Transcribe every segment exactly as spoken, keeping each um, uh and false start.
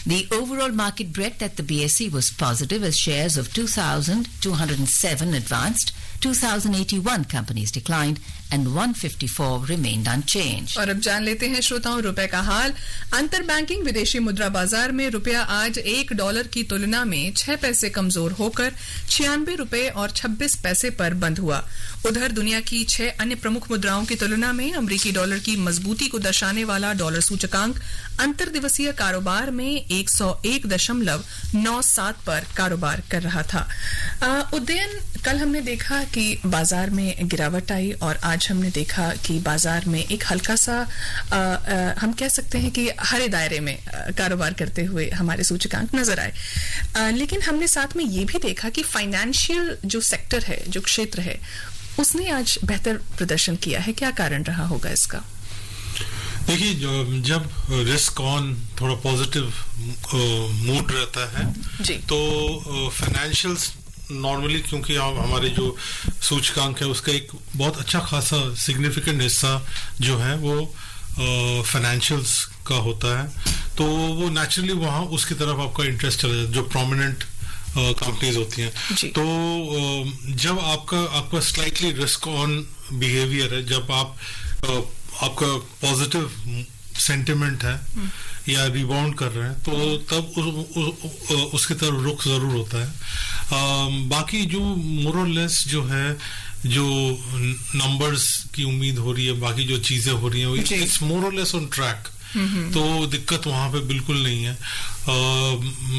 The overall market breadth at the B S E was positive as shares of two thousand two hundred seven advanced, two thousand eighty-one companies declined and one hundred fifty-four remained unchanged. और अब जान लेते हैं श्रोताओं रुपए का हाल. अंतर banking विदेशी मुद्रा बाजार में रुपया आज एक डॉलर की तुलना में छह पैसे कमजोर होकर छियानवे रुपए और छब्बीस पैसे पर बंद हुआ. उधर दुनिया की छह अन्य प्रमुख मुद्राओं की तुलना में अमेरिकी डॉलर की मजबूती को दर्शाने वाला डॉलर सूचकांक अंतर दिवसीय कारोबार में एक सौ एक दशमलव नौ सात पर कारोबार कर रहा था. उदयन, कल हमने देखा कि बाजार में गिरावट आई और आज हमने देखा कि बाजार में एक हल्का सा आ, आ, हम कह सकते हैं कि हरे दायरे में आ, कारोबार करते हुए हमारे सूचकांक नजर आए. आ, लेकिन हमने साथ में ये भी देखा कि फाइनेंशियल जो सेक्टर है, जो क्षेत्र है, उसने आज बेहतर प्रदर्शन किया है. क्या कारण रहा होगा इसका? देखिए, जब रिस्क ऑन थोड़ा पॉजिटिव मूड रहता है जी. तो फाइनेंशियल्स नॉर्मली, क्योंकि हमारे जो सूचकांक है उसका एक बहुत अच्छा खासा सिग्निफिकेंट हिस्सा जो है वो फाइनेंशियल्स का होता है, तो वो नेचुरली वहाँ उसकी तरफ आपका इंटरेस्ट चला जाता है, जो प्रोमिनेंट कंपनीज होती हैं. तो uh, जब आपका आपका स्लाइटली रिस्क ऑन बिहेवियर है, जब आप uh, आपका पॉजिटिव सेंटिमेंट है या रिबाउंड कर रहे हैं, तो तब उस, उस, उसकी तरफ रुख जरूर होता है. uh, बाकी जो मोरलेस जो है, जो नंबर्स की उम्मीद हो रही है, बाकी जो चीजें हो रही हैं, इट्स मोरलेस ऑन ट्रैक. तो दिक्कत वहां पे बिल्कुल नहीं है. uh,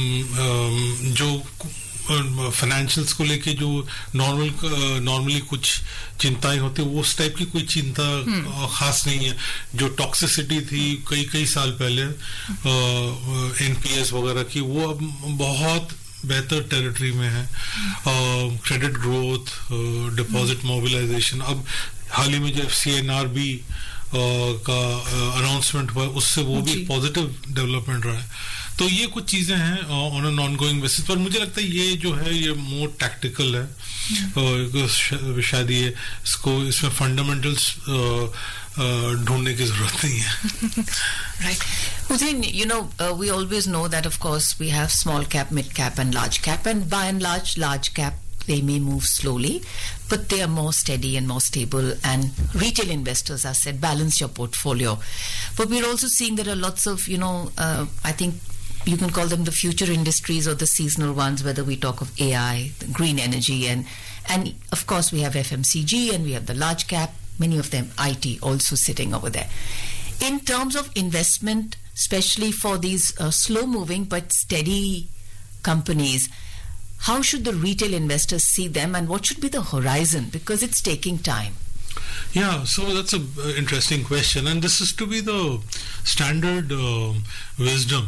जो फाइनेंशियल्स को लेके जो नॉर्मल नॉर्मली कुछ चिंताएं होती है, उस टाइप की कोई चिंता खास नहीं है. जो टॉक्सिसिटी थी कई कई साल पहले एनपीएस वगैरह की, वो अब बहुत बेहतर टेरिटरी में है. क्रेडिट ग्रोथ, डिपॉजिट मोबिलाइजेशन, अब हाल ही में जो सीएनआरबी का अनाउंसमेंट हुआ, उससे वो भी पॉजिटिव डेवलपमेंट रहा है. तो ये कुछ चीजें हैं on an on going basis पर. मुझे लगता है ये जो है ये मोर टैक्टिकल है. uh, शायद ये इसको इसमें फंडामेंटल्स ढूंढने की जरूरत नहीं है. Right. Within, you know, uh, we always know that of course we have small cap, mid cap and large cap, and by and large, large cap they may move slowly, but they are more steady and more stable, and retail investors, as said, balance your portfolio. But we're also seeing there are lots of, you know, uh, I think you can call them the future industries or the seasonal ones, whether we talk of A I, green energy, and and of course we have F M C G and we have the large cap, many of them I T also sitting over there. In terms of investment, especially for these uh, slow moving but steady companies, how should the retail investors see them, and what should be the horizon, because it's taking time? Yeah, so that's an uh, interesting question, and this is to be the standard uh, wisdom,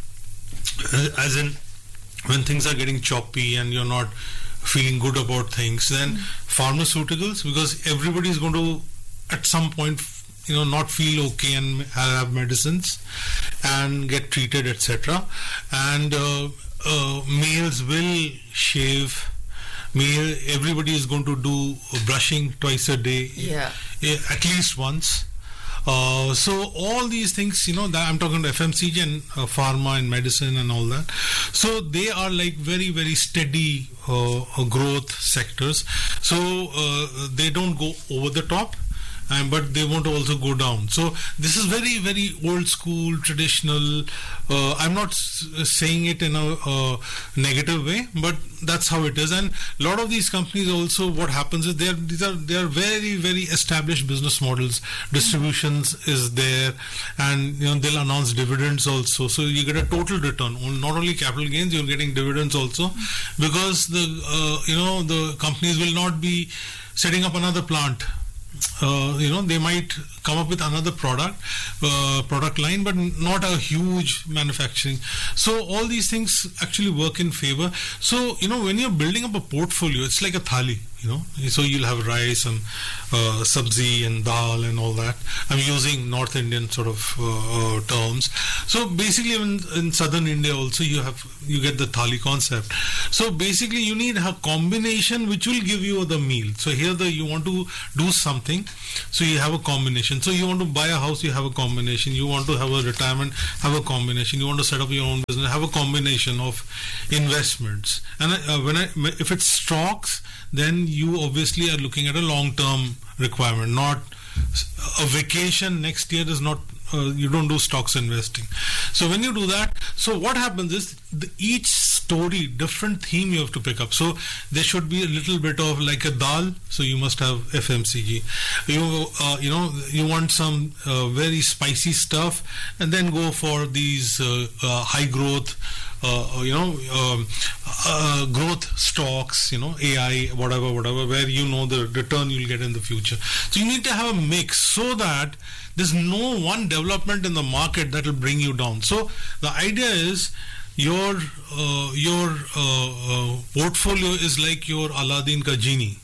uh, as in when things are getting choppy and you're not feeling good about things, then mm. pharmaceuticals, because everybody is going to at some point, you know, not feel okay and have medicines and get treated, et cetera. And uh, uh, males will shave. Male, everybody is going to do brushing twice a day, yeah, at least once. Uh, so all these things, you know, that I'm talking about F M C G and uh, pharma and medicine and all that. So they are like very, very steady uh, growth sectors. So uh, they don't go over the top. Um, but they won't also go down. So this is very, very old school, traditional. Uh, I'm not s- saying it in a uh, negative way, but that's how it is. And a lot of these companies also, what happens is they are these are they are very, very established business models. Distributions is there, and you know they'll announce dividends also. So you get a total return. Not only capital gains, you're getting dividends also, because the uh, you know the companies will not be setting up another plant. Uh, you know, they might come up with another product, uh, product line, but not a huge manufacturing. So all these things actually work in favor. So, you know, when you're building up a portfolio, it's like a thali. You know, so you'll have rice and uh, sabzi and dal and all that. I'm using North Indian sort of uh, uh, terms. So basically, in, in southern India also, you have you get the thali concept. So basically, you need a combination which will give you the meal. So here, the you want to do something, so you have a combination. So you want to buy a house, you have a combination. You want to have a retirement, have a combination. You want to set up your own business, have a combination of investments. And uh, when I if it's stocks, then you obviously are looking at a long-term requirement, not a vacation next year is not, uh, you don't do stocks investing. So when you do that, so what happens is the, each story, different theme you have to pick up. So there should be a little bit of like a dal, so you must have F M C G. You, uh, you know, you want some uh, very spicy stuff, and then go for these uh, uh, high growth, Uh, you know, um, uh, growth stocks, you know, A I, whatever, whatever, where you know the return you'll get in the future. So you need to have a mix so that there's no one development in the market that will bring you down. So the idea is your uh, your uh, uh, portfolio is like your Aladdin ka genie.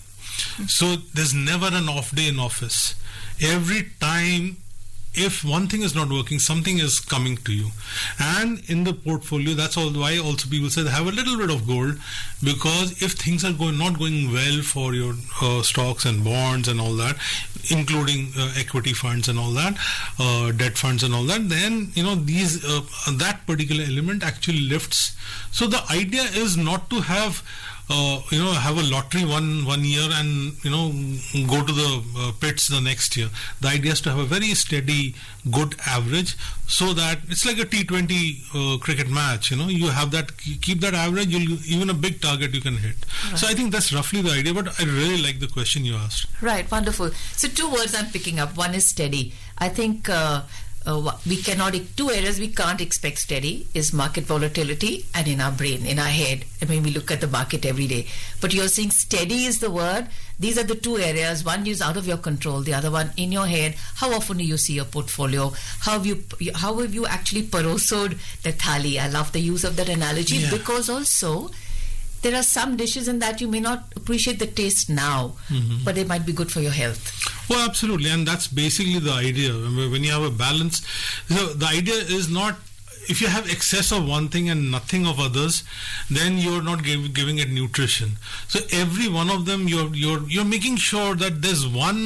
So there's never an off day in office. Every time, if one thing is not working, something is coming to you. And in the portfolio, that's all why also people say have a little bit of gold, because if things are going not going well for your uh, stocks and bonds and all that, including uh, equity funds and all that, uh, debt funds and all that, then you know these uh, that particular element actually lifts. So the idea is not to have Uh, you know, have a lottery one one year and you know go to the uh, pits the next year. The idea is to have a very steady, good average, so that it's like a T twenty uh, cricket match. You know, you have that, keep that average. You'll even a big target you can hit. Right. So I think that's roughly the idea. But I really like the question you asked. Right, wonderful. So two words I'm picking up. One is steady. I think. Uh, Uh, we cannot, two areas we can't expect steady is market volatility and in our brain, in our head. I mean, we look at the market every day. But you're saying steady is the word. These are the two areas. One is out of your control, the other one in your head. How often do you see your portfolio? How have you, how have you actually parosod the thali? I love the use of that analogy, yeah. Because also there are some dishes in that you may not appreciate the taste now, mm-hmm. but they might be good for your health. Well, absolutely, and that's basically the idea. When you have a balance, so the idea is not, if you have excess of one thing and nothing of others, then you're not give, giving it nutrition. So every one of them, you're you're you're making sure that there's one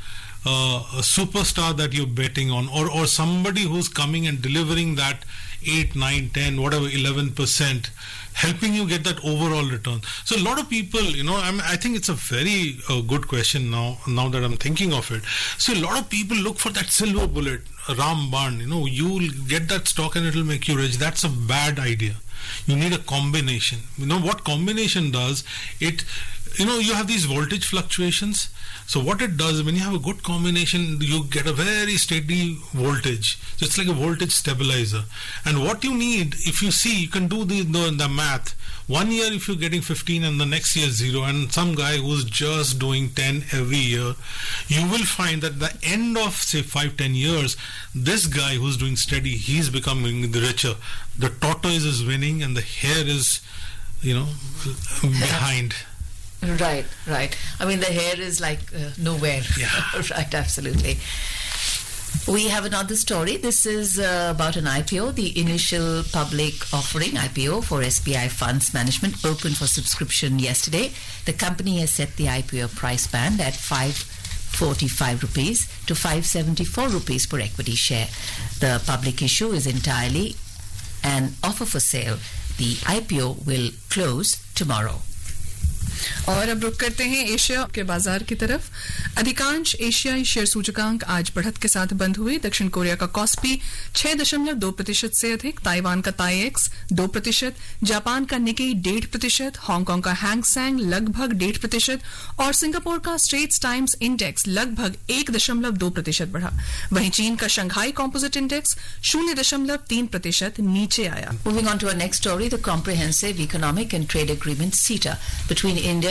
uh, a superstar that you're betting on, or or somebody who's coming and delivering that eight, nine, ten, whatever, eleven percent, helping you get that overall return. So a lot of people, you know, I'm, I think it's a very uh, good question now, now that I'm thinking of it. So a lot of people look for that silver bullet, Ramban, you know, you'll get that stock and it'll make you rich. That's a bad idea. You need a combination. You know what combination does? It, you know, you have these voltage fluctuations. So what it does, when you have a good combination, you get a very steady voltage. So it's like a voltage stabilizer. And what you need, if you see, you can do the, the, the math. One year if you're getting fifteen and the next year zero, and some guy who's just doing ten every year, you will find that at the end of say five, ten years, this guy who's doing steady, he's becoming the richer. The tortoise is winning and the hare is, you know, behind. Right, right. I mean, the hair is like uh, nowhere. Yeah. Right, absolutely. We have another story. This is uh, about an I P O. The initial public offering I P O for S B I Funds Management opened for subscription yesterday. The company has set the I P O price band at five forty-five rupees to five seventy-four rupees per equity share. The public issue is entirely an offer for sale. The I P O will close tomorrow. और अब रुक करते हैं Asia के बाजार की तरफ। अधिकांश एशियाई शेयर सूचकांक आज बढ़त के साथ बंद हुए। दक्षिण कोरिया का कॉस्पी छह दशमलव दो प्रतिशत से अधिक, ताइवान का ताईएक्स दो प्रतिशत, जापान का निकेई डेढ़ प्रतिशत, हांगकांग का हैंगसेंग लगभग डेढ़ प्रतिशत और सिंगापुर का स्ट्रेट्स टाइम्स इंडेक्स लगभग एक दशमलव दो प्रतिशत बढ़ा। वहीं चीन का शंघाई कॉम्पोजिट इंडेक्स शून्य दशमलव तीन प्रतिशत नीचे आया। Moving on to our next story, the Comprehensive Economic and Trade Agreement (C E T A) between India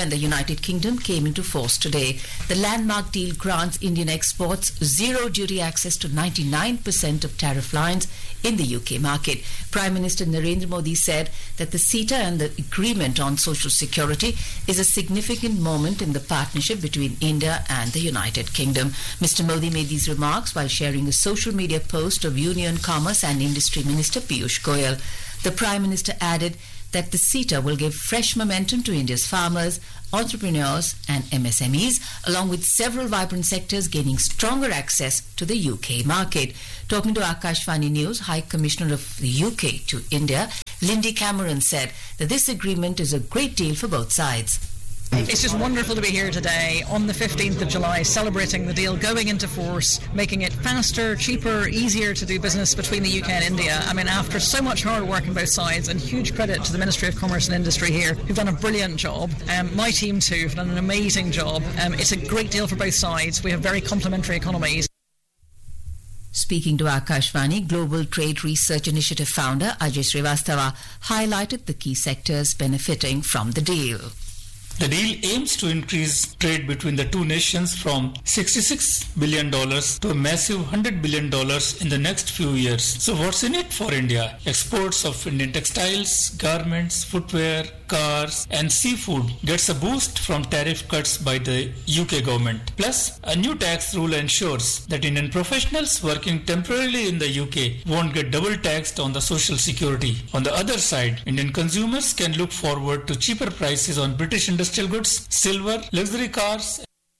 and the United Kingdom came into force today. The landmark deal grants Indian exports zero duty access to ninety-nine percent of tariff lines in the U K market. Prime Minister Narendra Modi said that the CETA and the agreement on social security is a significant moment in the partnership between India and the United Kingdom. Mister Modi made these remarks while sharing a social media post of Union Commerce and Industry Minister Piyush Goyal. The Prime Minister added that the CETA will give fresh momentum to India's farmers, entrepreneurs and M S M Es, along with several vibrant sectors gaining stronger access to the U K market. Talking to Akashvani News, High Commissioner of the U K to India, Lindy Cameron, said that this agreement is a great deal for both sides. It's just wonderful to be here today on the fifteenth of July, celebrating the deal going into force, making it faster, cheaper, easier to do business between the U K and India. I mean, after so much hard work on both sides, and huge credit to the Ministry of Commerce and Industry here, who've done a brilliant job. Um, my team too have done an amazing job. Um, it's a great deal for both sides. We have very complementary economies. Speaking to Akashvani, Global Trade Research Initiative founder Ajay Srivastava highlighted the key sectors benefiting from the deal. The deal aims to increase trade between the two nations from sixty-six billion dollars to a massive one hundred billion dollars in the next few years. So what's in it for India? Exports of Indian textiles, garments, footwear, cars and seafood gets a boost from tariff cuts by the U K government. Plus, a new tax rule ensures that Indian professionals working temporarily in the U K won't get double taxed on the social security. On the other side, Indian consumers can look forward to cheaper prices on British industrial goods, silver, luxury cars.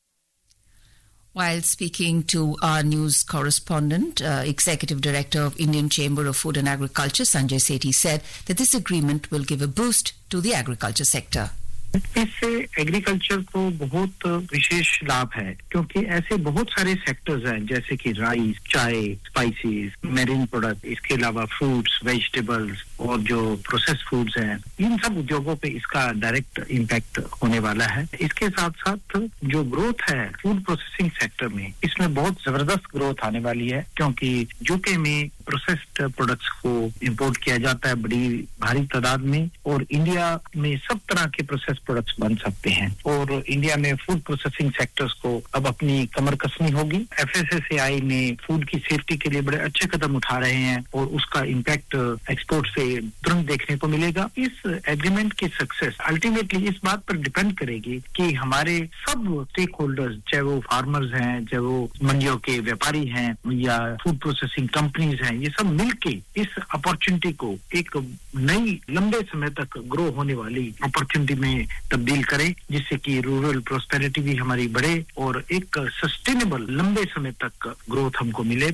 While speaking to our news correspondent, uh, Executive Director of Indian Chamber of Food and Agriculture, Sanjay Sethi, said that this agreement will give a boost to the agriculture sector. इससे agriculture को बहुत विशेष लाभ है क्योंकि ऐसे बहुत सारे sectors हैं जैसे कि राइस, चाय, स्पाइसेस, मेरीन प्रोडक्ट, इसके अलावा फ्रूट्स, वेजिटेबल्स और जो प्रोसेस्ड फूड्स हैं, इन सब उद्योगों पे इसका डायरेक्ट इंपैक्ट होने वाला है। इसके साथ-साथ जो ग्रोथ है फूड प्रोसेसिंग सेक्टर में, इसमें बहुत जबरदस्त ग्रोथ आने वाली है क्योंकि यूके में प्रोसेस्ड प्रोडक्ट्स को इंपोर्ट किया जाता है बड़ी भारी तादाद में और इंडिया में सब तरह के प्रोसेस्ड प्रोडक्ट्स बन सकते हैं और इंडिया में फूड प्रोसेसिंग सेक्टर्स को अब अपनी कमर कसनी होगी। एफएसएसएआई ने फूड की सेफ्टी के लिए बड़े अच्छे कदम उठा रहे हैं और उसका इंपैक्ट एक्सपोर्ट से तुरंत देखने को मिलेगा। इस एग्रीमेंट की सक्सेस अल्टीमेटली इस बात पर डिपेंड करेगी कि हमारे सब स्टेक होल्डर्स, चाहे वो फार्मर्स हैं, चाहे वो मंडियों के व्यापारी हैं या फूड प्रोसेसिंग कंपनीज हैं, ये सब मिलके इस अपॉर्चुनिटी को एक नई लंबे समय तक ग्रो होने वाली अपॉर्चुनिटी में तब्दील करें जिससे कि रूरल प्रॉस्पेरिटी भी हमारी बढ़े और एक सस्टेनेबल लंबे समय तक ग्रोथ हमको मिले।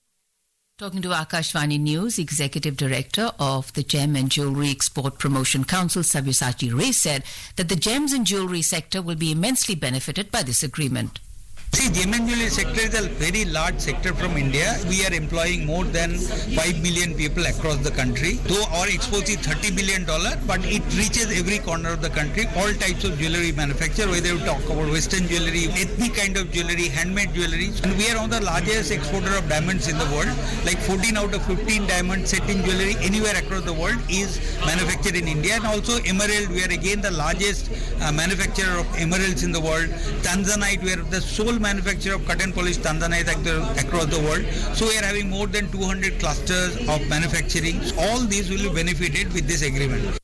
Talking to Akashvani News, Executive Director of the Gem and Jewellery Export Promotion Council, Sabyasachi Ray, said that the gems and jewellery sector will be immensely benefited by this agreement. See, gem and jewelry sector is a very large sector from India. We are employing more than five million people across the country. Though our export is thirty billion dollars, but it reaches every corner of the country. All types of jewelry manufacture, whether you talk about Western jewelry, ethnic kind of jewelry, handmade jewelry. And we are one of the largest exporter of diamonds in the world. Like fourteen out of fifteen diamond set in jewelry anywhere across the world is manufactured in India. And also emerald, we are again the largest uh, manufacturer of emeralds in the world. Tanzanite, we are the sole manufacturer of cut and polish tanzanite across the world. So we are having more than two hundred clusters of manufacturing. All these will be benefited with this agreement.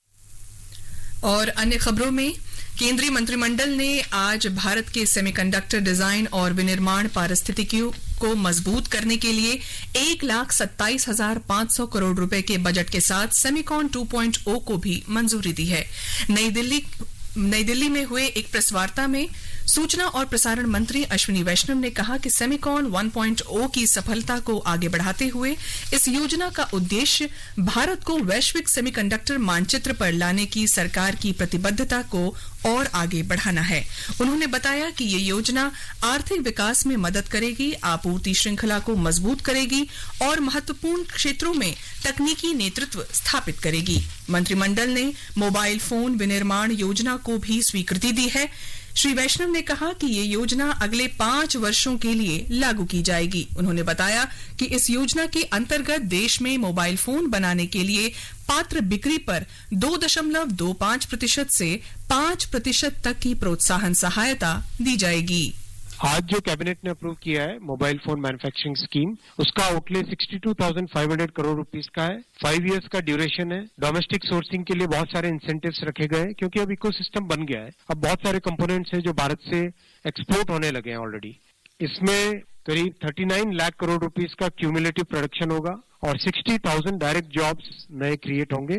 और अन्य खबरों में केंद्रीय मंत्रिमंडल ने आज भारत के semiconductor design और विनिर्माण पारिस्थितिकियों को मजबूत करने के लिए एक लाख सत्ताईस हजार पांच सौ करोड़ रुपए के बजट के साथ सेमीकॉन टू पॉइंट ओ को भी मंजूरी दी है। नई दिल्ली नई दिल्ली में हुए एक प्रेस वार्ता में सूचना और प्रसारण मंत्री अश्विनी वैष्णव ने कहा कि सेमीकॉन वन पॉइंट ओ की सफलता को आगे बढ़ाते हुए इस योजना का उद्देश्य भारत को वैश्विक सेमीकंडक्टर मानचित्र पर लाने की सरकार की प्रतिबद्धता को और आगे बढ़ाना है। उन्होंने बताया कि ये योजना आर्थिक विकास में मदद करेगी, आपूर्ति श्रृंखला को मजबूत करेगी और महत्वपूर्ण क्षेत्रों में तकनीकी नेतृत्व स्थापित करेगी। मंत्रिमंडल ने मोबाइल फोन विनिर्माण योजना को भी स्वीकृति दी है। श्री वैष्णव ने कहा कि ये योजना अगले पांच वर्षों के लिए लागू की जाएगी। उन्होंने बताया कि इस योजना के अंतर्गत देश में मोबाइल फोन बनाने के लिए पात्र बिक्री पर दो दशमलव दो पांच प्रतिशत से पांच प्रतिशत तक की प्रोत्साहन सहायता दी जाएगी। आज जो कैबिनेट ने अप्रूव किया है मोबाइल फोन मैन्युफैक्चरिंग स्कीम, उसका आउटले बासठ हज़ार पाँच सौ करोड़ रुपीस का है। फाइव इयर्स का ड्यूरेशन है। डोमेस्टिक सोर्सिंग के लिए बहुत सारे इंसेंटिव्स रखे गए हैं क्योंकि अब इकोसिस्टम बन गया है। अब बहुत सारे कंपोनेंट्स हैं जो भारत से एक्सपोर्ट होने लगे हैं ऑलरेडी। इसमें करीब उनतालीस लाख करोड़ रुपीस का क्यूमुलेटिव प्रोडक्शन होगा और साठ हज़ार डायरेक्ट जॉब्स नए क्रिएट होंगे।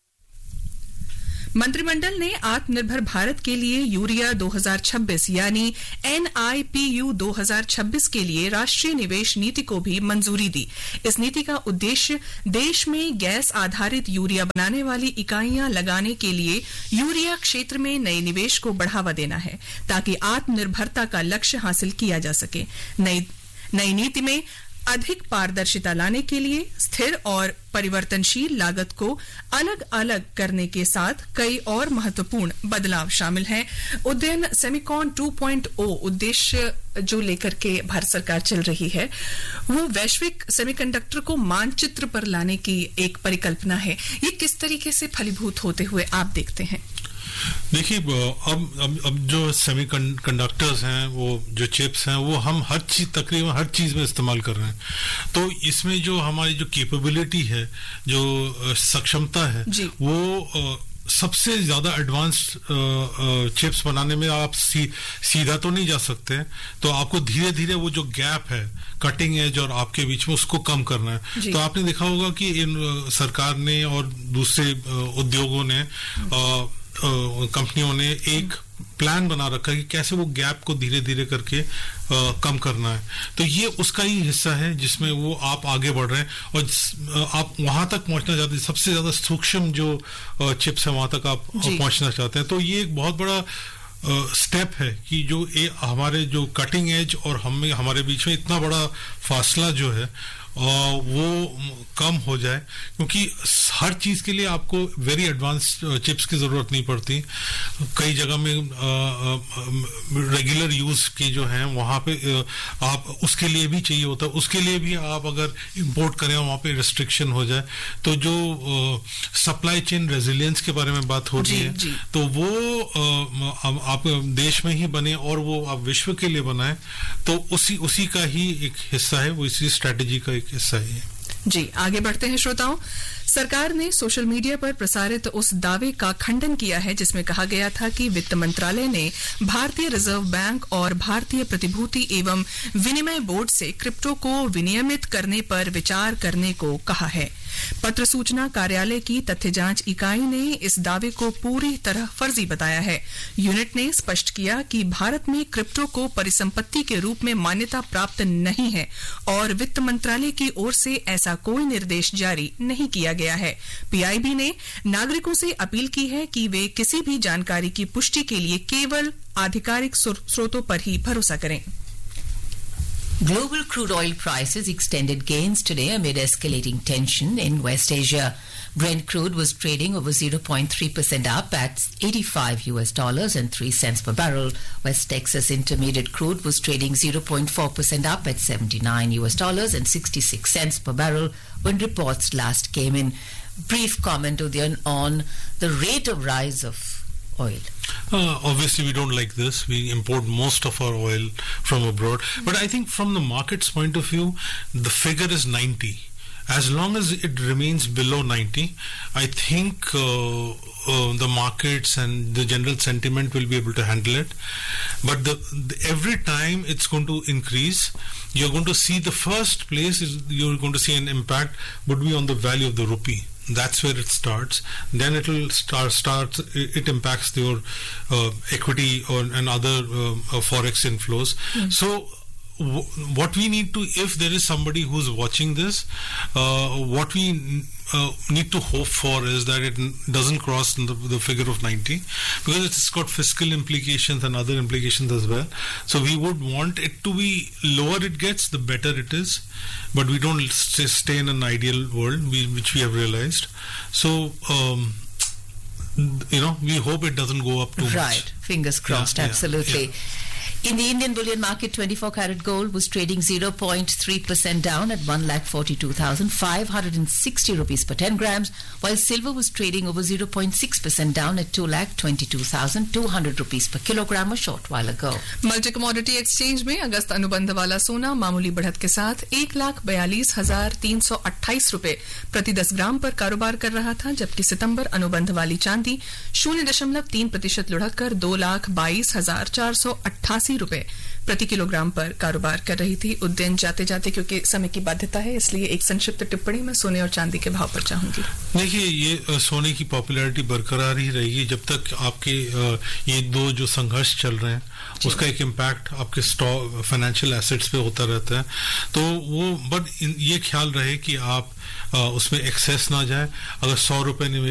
मंत्रिमंडल ने आत्मनिर्भर भारत के लिए यूरिया दो हज़ार छब्बीस यानी एन आई पी यू दो हज़ार छब्बीस के लिए राष्ट्रीय निवेश नीति को भी मंजूरी दी। इस नीति का उद्देश्य देश में गैस आधारित यूरिया बनाने वाली इकाइयां लगाने के लिए यूरिया क्षेत्र में नए निवेश को बढ़ावा देना है ताकि आत्मनिर्भरता का लक्ष्य हासिल किया जा सके। नई नई नीति में अधिक पारदर्शिता लाने के लिए स्थिर और परिवर्तनशील लागत को अलग अलग करने के साथ कई और महत्वपूर्ण बदलाव शामिल हैं। उद्यन सेमिकॉन टू पॉइंट ओ उद्देश्य जो लेकर के भारत सरकार चल रही है वो वैश्विक सेमीकंडक्टर को मानचित्र पर लाने की एक परिकल्पना है। ये किस तरीके से फलीभूत होते हुए आप देखते हैं? देखिए, अब अब अब जो सेमी कंडक्टर्स हैं, वो जो चिप्स हैं, वो हम हर चीज तकरीबन हर चीज में इस्तेमाल कर रहे हैं। तो इसमें जो हमारी जो कैपेबिलिटी है, जो सक्षमता है, वो सबसे ज्यादा एडवांस्ड चिप्स बनाने में आप सी, सीधा तो नहीं जा सकते। तो आपको धीरे धीरे वो जो गैप है कटिंग एज और आपके बीच में, उसको कम करना है। तो आपने देखा होगा कि इन सरकार ने और दूसरे उद्योगों ने आ, कंपनियों ने एक प्लान बना रखा है कि कैसे वो गैप को धीरे धीरे करके आ, कम करना है। तो ये उसका ही हिस्सा है जिसमें वो आप आगे बढ़ रहे हैं और आप वहां तक पहुंचना चाहते हैं। सबसे ज्यादा सूक्ष्म जो चिप्स है वहां तक आप पहुंचना चाहते हैं। तो ये एक बहुत बड़ा स्टेप है कि जो ए, हमारे जो कटिंग एज और हमें हमारे बीच में इतना बड़ा फासला जो है और वो कम हो जाए, क्योंकि हर चीज के लिए आपको वेरी एडवांस चिप्स की जरूरत नहीं पड़ती। कई जगह में रेगुलर यूज की जो है वहां पे आ, आप उसके लिए भी चाहिए होता है। उसके लिए भी आप अगर इंपोर्ट करें वहां पे रिस्ट्रिक्शन हो जाए, तो जो सप्लाई चेन रेजिलियंस के बारे में बात हो रही है, तो वो आ, आप देश में ही बने और वो आप विश्व के लिए बनाए, तो उसी उसी का ही एक हिस्सा है, वो इसी स्ट्रेटेजी का हिस्सा ही है। जी, आगे बढ़ते हैं श्रोताओं। सरकार ने सोशल मीडिया पर प्रसारित उस दावे का खंडन किया है जिसमें कहा गया था कि वित्त मंत्रालय ने भारतीय रिजर्व बैंक और भारतीय प्रतिभूति एवं विनिमय बोर्ड से क्रिप्टो को विनियमित करने पर विचार करने को कहा है। पत्र सूचना कार्यालय की तथ्य जांच इकाई ने इस दावे को पूरी तरह फर्जी बताया है। यूनिट ने स्पष्ट किया कि भारत में क्रिप्टो को परिसंपत्ति के रूप में मान्यता प्राप्त नहीं है और वित्त मंत्रालय की ओर से ऐसा कोई निर्देश जारी नहीं किया गया है। पीआईबी ने नागरिकों से अपील की है कि वे किसी भी जानकारी की पुष्टि के लिए केवल आधिकारिक स्रोतों पर ही भरोसा करें। Global crude oil prices extended gains today amid escalating tension in West Asia. Brent crude was trading over zero point three percent up at eighty-five U S dollars and three cents per barrel. West Texas Intermediate crude was trading zero point four percent up at seventy-nine U S dollars and sixty-six cents per barrel when reports last came in. Brief comment, Udayan, on the rate of rise of oil. Uh, obviously, we don't like this. We import most of our oil from abroad. But I think from the market's point of view, the figure is ninety. As long as it remains below ninety, I think uh, uh, the markets and the general sentiment will be able to handle it. But the, the, every time it's going to increase, you're going to see the first place is you're going to see an impact would be on the value of the rupee. That's where it starts. Then it will start. Starts. It impacts your uh, equity or and other uh, uh, forex inflows. Mm. So, w- what we need to, if there is somebody who's watching this, uh, what we uh, need to hope for is that it doesn't cross the, the figure of ninety, because it's got fiscal implications and other implications as well. So we would want it to be lower it gets, the better it is. But we don't stay in an ideal world, we, which we have realized. So, um, you know, we hope it doesn't go up too right. much. Right, fingers crossed, yeah, absolutely. Yeah, yeah. In the Indian bullion market, twenty-four karat gold was trading zero point three percent down at one lakh forty-two thousand five hundred sixty rupees per ten grams, while silver was trading over zero point six percent down at two lakh twenty-two thousand two hundred rupees per kilogram a short while ago. Multi commodity exchange में अगस्त अनुबंध वाला सोना मामूली बढ़त के साथ एक लाख बयालीस हजार तीन सौ अट्ठाईस रुपए प्रति दस ग्राम पर कारोबार कर रहा था, जबकि सितंबर अनुबंध वाली चांदी शून्य दशमलव तीन प्रतिशत लुढ़ककर दो लाख बाईस हजार चार सौ अट्ठासी रुपए प्रति किलोग्राम पर कारोबार कर रही थी। उद्यन जाते जाते क्योंकि समय की बाध्यता है, इसलिए एक संक्षिप्त टिप्पणी में सोने और चांदी के भाव पर चाहूंगी। देखिए, ये सोने की पॉपुलैरिटी बरकरार ही रहेगी जब तक आपके ये दो जो संघर्ष चल रहे हैं उसका एक इम्पैक्ट आपके स्टॉक फाइनेंशियल एसेट्स पे होता रहता है। तो वो बट ये ख्याल रहे कि आप उसमें एक्सेस ना जाए। अगर सौ रुपए